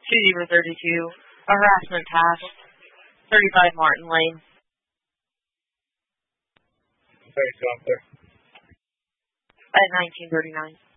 2-32, a harassment task, 35 Martin Lane. Thanks, officer. At 1939.